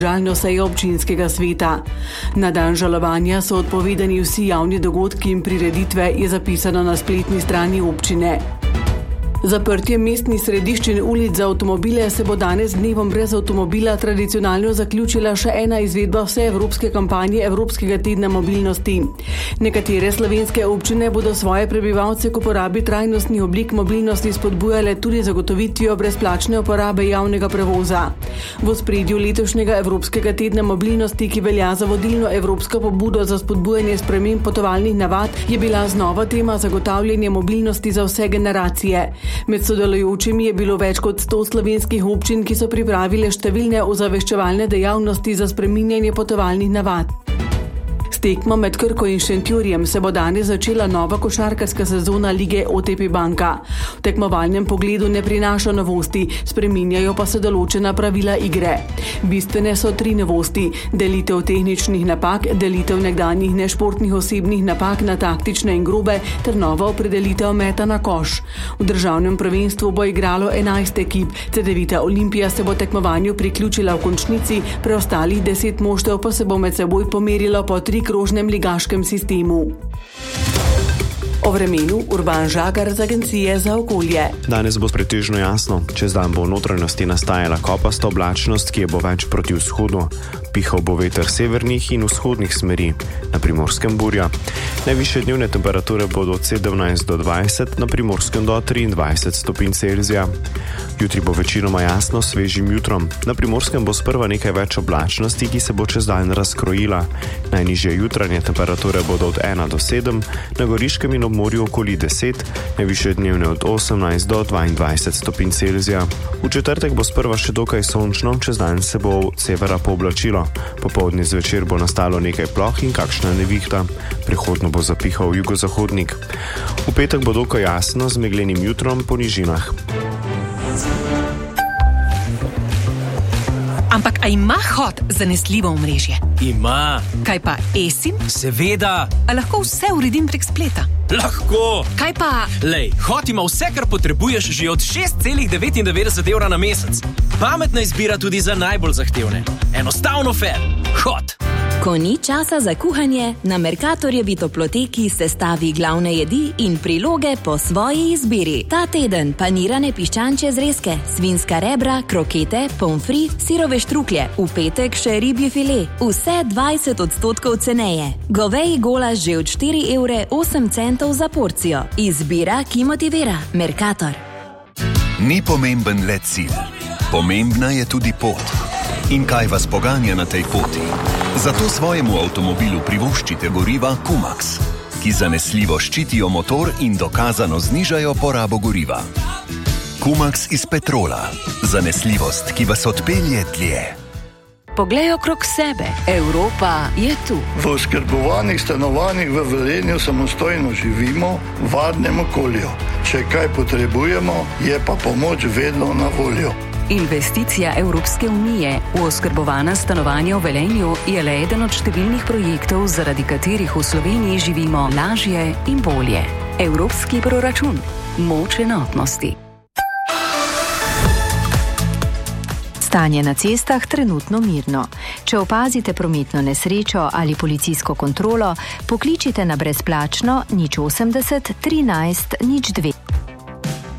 žalno sejo občinskega sveta. Na dan žalovanja so odpovedani vsi javni dogodki in prireditve, je zapisano na spletni strani občine. Zaprtje mestnih središč in ulic za avtomobile se bo danes dnevom brez avtomobila tradicionalno zaključila še ena izvedba vseevropske kampanje Evropskega tedna mobilnosti. Nekatere slovenske občine bodo svoje prebivalce k uporabi trajnostnih oblik mobilnosti spodbujale tudi zagotovitvijo brezplačne uporabe javnega prevoza. V ospredju letošnjega Evropskega tedna mobilnosti, ki velja za vodilno evropsko pobudo za spodbujanje sprememb potovalnih navad, je bila znova tema zagotavljanje mobilnosti za vse generacije. Med sodelujočimi je bilo več kot 100 slovenskih občin, ki so pripravile številne ozaveščevalne dejavnosti za spreminjanje potovalnih navad. S tekmo med Krko in Šentjurjem se bo danes začela nova košarkarska sezona lige OTP Banka. V tekmovalnem pogledu ne prinaša novosti, spreminjajo pa se določena pravila igre. Bistvene so 3 novosti: delitev tehničnih napak, delitev nekdanjih nešportnih osebnih napak na taktične in grobe ter nova opredelitev meta na koš. V državnem prvenstvu bo igralo 11 ekip, Cedevita Olimpija se bo tekmovanju priključila v končnici, preostalih 10 moštev pa se bo med seboj pomerilo po 3-krožnem ligaškem sistemu. O vremenu Urban Žagar z Agencije za okolje. Danes bo pretežno jasno. Čez dan bo v notranjosti nastajala kopasta oblačnost, ki je bo več proti vzhodu. Pihal bo veter severnih in vzhodnih smeri, na Primorskem burja. Najvišje dnevne temperature bodo od 17 do 20, na Primorskem do 23 stopinj Celzija. Jutri bo večinoma jasno, svežim jutrom. Na Primorskem bo sprva nekaj več oblačnosti, ki se bo čez dan razkrojila. Najnižje jutranje temperature bodo od 1 do 7, na Goriškem in ob morju okoli 10, najvišje dnevne od 18 do 22 stopinj Celzija. V četrtek bo sprva še dokaj sončno, čez dan se bo od severa pooblačilo. Popoldne zvečer bo nastalo nekaj ploh in kakšna nevihta. Prihodno bo zapihal jugozahodnik. V petek bo dokaj jasno z meglenim jutrom po nižinah. Ampak a ima Hot zanesljivo omrežje? Ima. Kaj pa eSIM? Seveda. A lahko vse uredim prek spleta? Lahko. Kaj pa... Lej, Hot ima vse, kar potrebuješ že od 6,99 € na mesec. Pametna izbira tudi za najbolj zahtevne. Enostavno fair. Hot. Ko ni časa za kuhanje, na Mercatorjevi toploteki sestavi glavne jedi in priloge po svoji izbiri. Ta teden panirane piščančje zrezke, svinjska rebra, krokete, pomfri, sirove štruklje, v petek še ribji file. Vse 20% ceneje. Goveji golaž že od 4,08 € za porcijo. Izbira, ki motivira. Mercator. Ni pomemben le cilj. Pomembna je tudi pot. In kaj vas poganja na tej poti? Zato svojemu avtomobilu privoščite goriva Kumax, ki zanesljivo ščitijo motor in dokazano znižajo porabo goriva. Kumax iz petrola. Zanesljivost, ki vas odpelje dlje. Poglej okrog sebe. Evropa je tu. V oskrbovanih stanovanjih v Velenju samostojno živimo v varnem okolju. Če kaj potrebujemo, je pa pomoč vedno na voljo. Investicija Evropske unije v oskrbovana stanovanja v Velenju je le eden od številnih projektov, zaradi katerih v Sloveniji živimo lažje in bolje. Evropski proračun. Moč enotnosti. Stanje na cestah trenutno mirno. Če opazite prometno nesrečo ali policijsko kontrolo, pokličite na brezplačno 080 13 02.